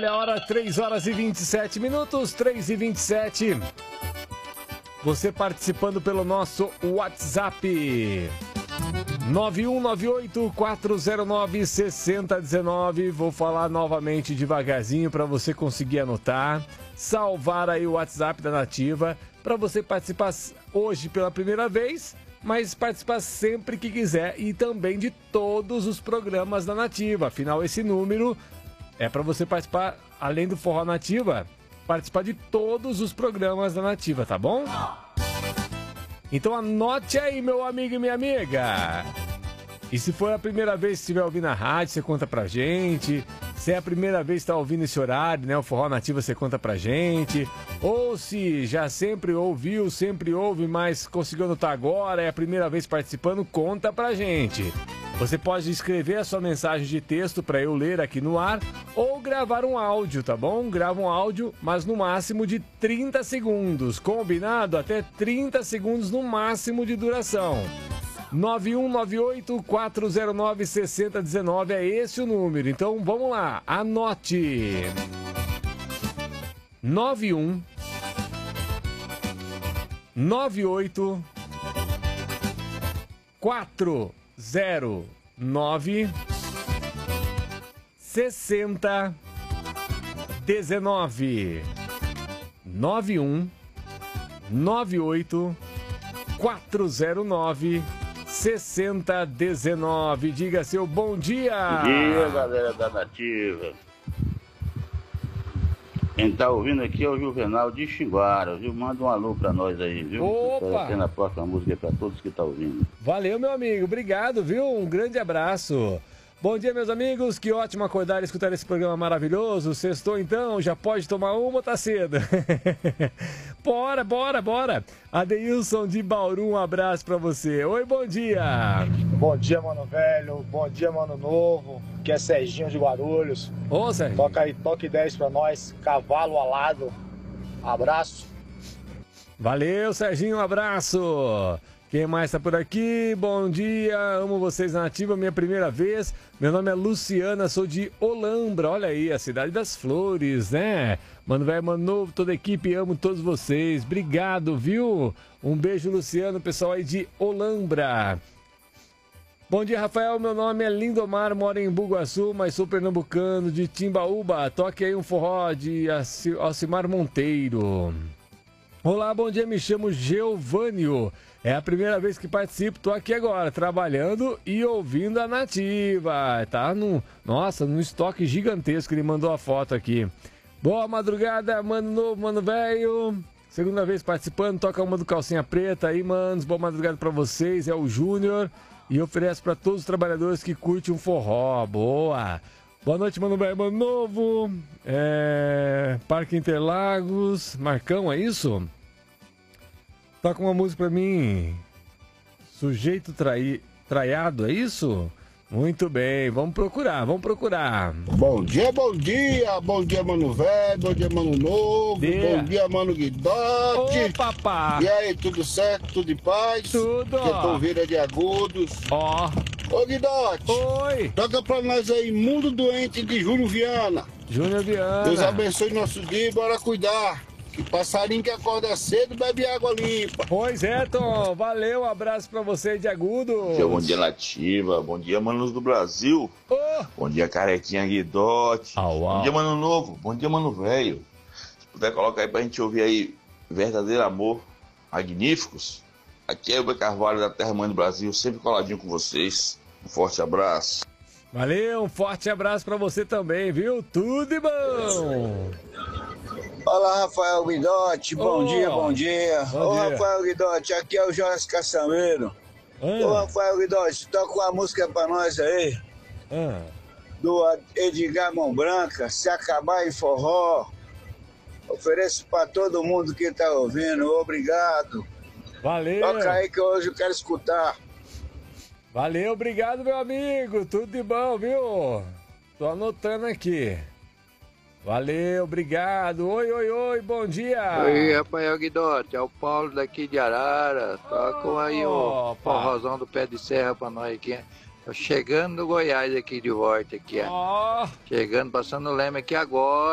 Olha a hora, 3 horas e 27 minutos, 3 e 27. Você participando pelo nosso WhatsApp 9198-409-6019. Vou falar novamente devagarzinho para você conseguir anotar. Salvar aí o WhatsApp da Nativa para você participar hoje pela primeira vez, mas participar sempre que quiser e também de todos os programas da Nativa. Afinal, esse número é para você participar, além do Forró Nativa, participar de todos os programas da Nativa, tá bom? Então anote aí, meu amigo e minha amiga. E se for a primeira vez que estiver ouvindo a rádio, você conta pra gente. Se é a primeira vez que está ouvindo esse horário, né, o Forró Nativa, você conta pra gente. Ou se já sempre ouviu, sempre ouve, mas conseguiu anotar agora, é a primeira vez participando, conta pra gente. Você pode escrever a sua mensagem de texto para eu ler aqui no ar ou gravar um áudio, tá bom? Grava um áudio, mas no máximo de 30 segundos. Combinado? Até 30 segundos no máximo de duração. 9198-409-6019 é esse o número. Então vamos lá, anote. 91 98 409 60 19 91 98 409 6019. Diga seu bom dia. Bom dia, galera da Nativa. Quem tá ouvindo aqui é o Juvenal de Xinguara, viu? Manda um alô pra nós aí, viu? Opa! Espero a próxima música pra todos que tá ouvindo. Valeu, meu amigo. Obrigado, viu? Um grande abraço. Bom dia, meus amigos. Que ótimo acordar e escutar esse programa maravilhoso. Sextou, então? Já pode tomar uma ou tá cedo? Bora, bora, bora. Adeilson de Bauru, um abraço pra você. Oi, bom dia. Bom dia, mano velho. Bom dia, mano novo. Que é Serginho de Guarulhos. Ô, Sérgio. Toca aí, toque 10 pra nós. Cavalo alado. Abraço. Valeu, Serginho, um abraço. Quem mais tá por aqui? Bom dia, amo vocês na Nativa, minha primeira vez. Meu nome é Luciana, sou de Olambra, olha aí, a cidade das flores, né? Mano velho, mano novo, toda a equipe, amo todos vocês. Obrigado, viu? Um beijo, Luciano, pessoal aí de Olambra. Bom dia, Rafael, meu nome é Lindomar, moro em Bugaçu, mas sou pernambucano, de Timbaúba. Toque aí um forró de Alcimar Monteiro. Olá, bom dia, me chamo Geovânio. É a primeira vez que participo, tô aqui agora, trabalhando e ouvindo a Nativa. Tá num estoque gigantesco, ele mandou a foto aqui. Boa madrugada, mano novo, mano velho. Segunda vez participando, toca uma do Calcinha Preta aí, manos. Boa madrugada pra vocês, é o Júnior. E ofereço pra todos os trabalhadores que curtem um forró. Boa! Boa noite, mano velho, mano novo. Parque Interlagos. Marcão, é isso? Toca uma música pra mim. Sujeito traiado, é isso? Muito bem, vamos procurar, vamos procurar. Bom dia, bom dia. Bom dia, mano velho. Bom dia, mano novo. Bom dia, mano Guidote. Ô, papá. E aí, tudo certo? Tudo em paz? Tudo. Que é Polveira de Agudos. Ó. Ô, Guidote. Oi. Toca pra nós aí, Mundo Doente de Júnior Viana. Júnior Viana. Deus abençoe nosso dia e bora cuidar. Que passarinho que acorda cedo bebe água limpa. Pois é, Tom. Valeu, um abraço pra você de Agudo. Bom dia, Nativa. Bom dia, manos do Brasil. Bom dia, Carequinha Guidote. Bom dia, mano novo. Bom dia, mano velho. Se puder colocar aí pra gente ouvir aí Verdadeiro Amor, Magníficos. Aqui é o B. Carvalho da Terra Mãe do Brasil, sempre coladinho com vocês. Um forte abraço. Valeu, um forte abraço pra você também, viu? Tudo de bom. Olá, Rafael Guidotti, bom dia, bom dia. Bom dia. Rafael Guidotti, aqui é o Jonas Caçameiro. Rafael Guidotti, toca uma música pra nós aí. Do Edgar Mão Branca, Se Acabar em Forró. Ofereço pra todo mundo que tá ouvindo, obrigado. Valeu. Toca aí que hoje eu quero escutar. Valeu, obrigado, meu amigo. Tudo de bom, viu? Tô anotando aqui. Valeu, obrigado. Oi, oi, oi, bom dia. Oi, Rafael Guidotti, é o Paulo daqui de Arara. Toca aí o forrozão do Pé de Serra pra nós aqui. Tô chegando no Goiás aqui de volta aqui, ó. Chegando, passando o Leme aqui agora.